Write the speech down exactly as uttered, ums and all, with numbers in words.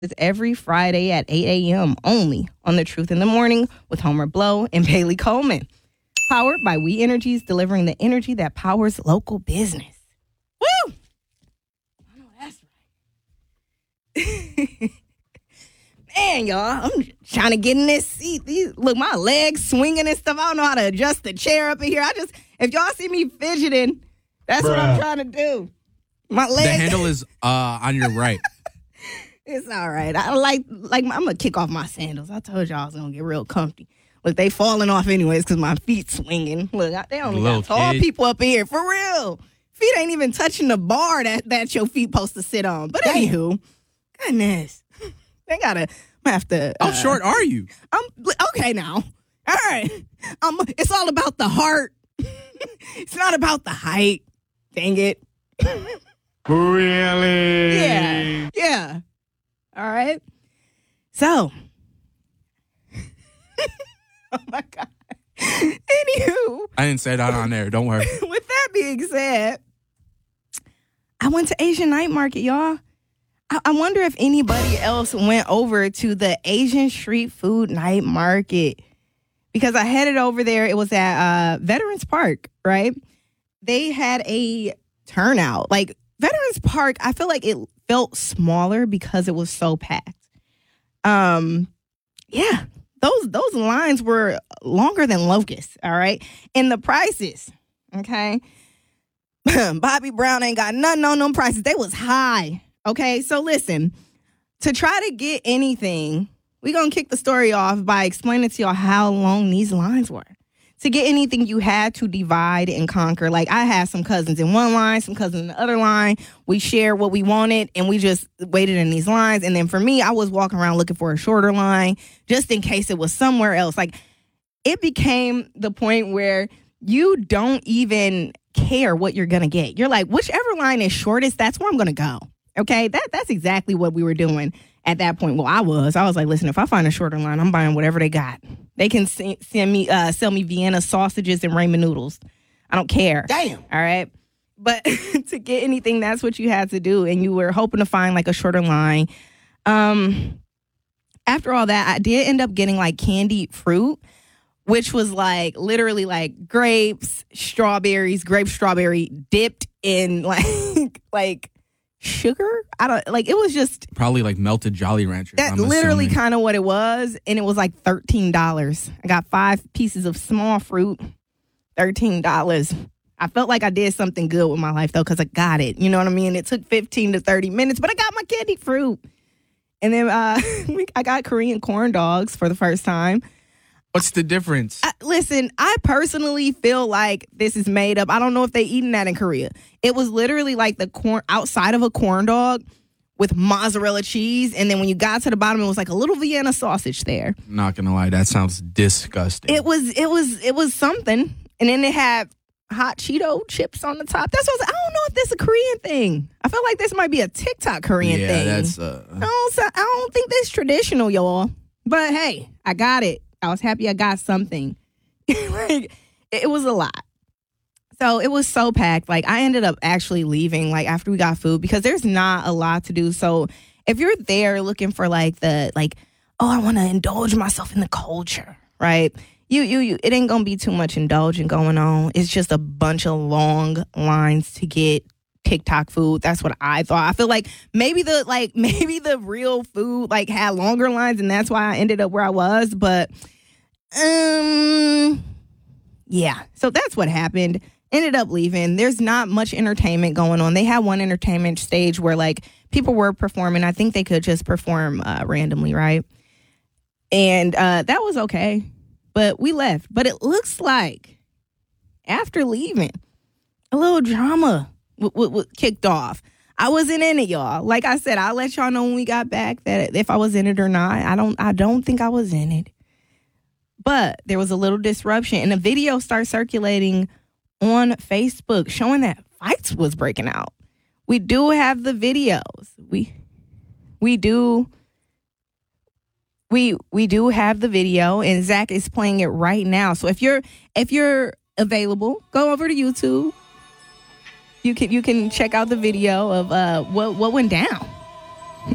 It's every Friday at eight a.m. only on The Truth in the Morning with Homer Blow and Bailey Coleman. Powered by We Energies, delivering the energy that powers local business. Woo! I know that's right. Man, y'all, I'm trying to get in this seat. These, look, my legs swinging and stuff. I don't know how to adjust the chair up in here. I just, if y'all see me fidgeting, that's Bruh. what I'm trying to do. My legs. The handle is uh, on your right. It's all right. I like, like I'm going to kick off my sandals. I told y'all I was going to get real comfy. Look, they falling off anyways because my feet swinging. Look, they only got tall kid. people up in here. For real. Feet ain't even touching the bar that, that your feet supposed to sit on. But anywho, goodness. They got to have to. How uh, short are you? I'm okay now. All right. Um, it's all about the heart. It's not about the height. Dang it. Really? Yeah. Yeah. All right. So. Oh, my God. Anywho. I didn't say that on there. Don't worry. With that being said, I went to Asian night market, y'all. I, I wonder if anybody else went over to the Asian street food night market. Because I headed over there. It was at uh, Veterans Park, right? They had a turnout. Like, Veterans Park, I feel like it felt smaller because it was so packed. Um, yeah. Those those lines were longer than locusts, all right? And the prices, okay? Bobby Brown ain't got nothing on them prices. They was high, okay? So listen, to try to get anything, we're going to kick the story off by explaining to y'all how long these lines were. To get anything, you had to divide and conquer. Like, I had some cousins in one line, some cousins in the other line. We shared what we wanted, and we just waited in these lines. And then for me, I was walking around looking for a shorter line just in case it was somewhere else. Like, it became the point where you don't even care what you're going to get. You're like, whichever line is shortest, that's where I'm going to go. Okay? That That's exactly what we were doing at that point. Well, I was. I was like, listen, if I find a shorter line, I'm buying whatever they got. They can send me, uh, sell me Vienna sausages and ramen noodles. I don't care. Damn. All right. But to get anything, that's what you had to do. And you were hoping to find like a shorter line. Um, after all that, I did end up getting like candied fruit, which was like literally like grapes, strawberries, grape strawberry dipped in like, like sugar. I don't like it was just probably like melted Jolly Ranchers. That's literally kind of what it was. And it was like thirteen dollars. I got five pieces of small fruit, thirteen dollars. I felt like I did something good with my life, though, because I got it. You know what I mean? It took fifteen to thirty minutes, but I got my candied fruit. And then uh, I got Korean corn dogs for the first time. What's the difference? I, listen, I personally feel like this is made up. I don't know if they eating that in Korea. It was literally like the corn outside of a corn dog with mozzarella cheese. And then when you got to the bottom, it was like a little Vienna sausage there. Not going to lie. That sounds disgusting. It was, it was, it was something. And then they had hot Cheeto chips on the top. That's what I was, I don't know if this is a Korean thing. I feel like this might be a TikTok Korean yeah, thing. Yeah, that's... Uh... I, don't, I don't think that's traditional, y'all. But hey, I got it. I was happy I got something. Like, it was a lot. So it was so packed. Like, I ended up actually leaving, like, after we got food because there's not a lot to do. So if you're there looking for, like, the, like, oh, I want to indulge myself in the culture, right? You, you, you, it ain't going to be too much indulging going on. It's just a bunch of long lines to get TikTok food. That's what I thought. I feel like maybe the like maybe the real food like had longer lines and that's why I ended up where I was. But um yeah. So that's what happened. Ended up leaving. There's not much entertainment going on. They had one entertainment stage where like people were performing. I think they could just perform uh, randomly, right? And uh, that was okay. But we left. But it looks like after leaving, a little drama W- w- kicked off. I wasn't in it, y'all. Like I said, I'll let y'all know when we got back that if I was in it or not. I don't I don't think I was in it. But there was a little disruption and a video started circulating on Facebook showing that fights was breaking out. We do have the videos. We we do we we do have the video and Zach is playing it right now. So if you're if you're available, go over to YouTube. You can you can check out the video of uh what what went down.